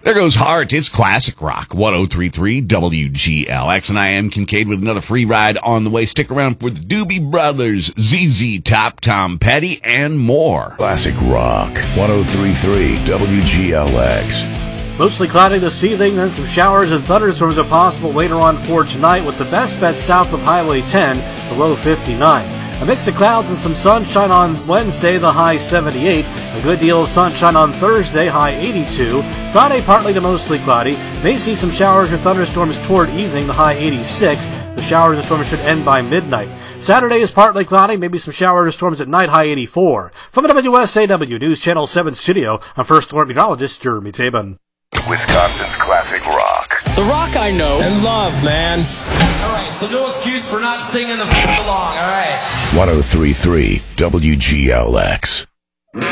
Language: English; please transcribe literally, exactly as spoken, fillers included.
There goes Heart. It's classic rock. one oh three point three W G L X. And I am Kincaid with another free ride on the way. Stick around for the Doobie Brothers, Z Z Top, Tom Petty, and more. Classic rock. one oh three point three W G L X. Mostly cloudy this evening, then some showers and thunderstorms are possible later on for tonight, with the best bet south of Highway ten, the low fifty-nine. A mix of clouds and some sunshine on Wednesday, the high seventy-eight. A good deal of sunshine on Thursday, high eighty-two. Friday, partly to mostly cloudy. May see some showers or thunderstorms toward evening, the high eighty-six. The showers and storms should end by midnight. Saturday is partly cloudy, maybe some showers or storms at night, high eighty-four. From the W S A W News Channel seven studio, I'm First Alert Meteorologist Jeremy Tabin. Wisconsin's classic rock. The rock I know and love, man. All right, so no excuse for not singing the f- along, all right? one oh three point three W G L X.